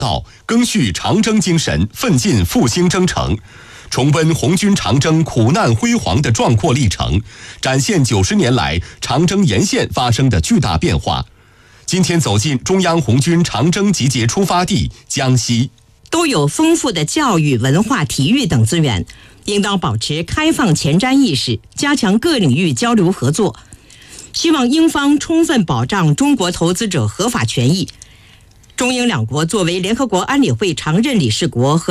道，赓续长征精神，奋进复兴征程，重温红军长征苦难辉煌的壮阔历程，展现90年来长征沿线发生的巨大变化。今天走进中央红军长征集结出发地江西， 都有丰富的教育、文化、体育等资源，应当保持开放前瞻意识，加强各领域交流合作。希望英方充分保障中国投资者合法权益。中英两国作为联合国安理会常任理事国和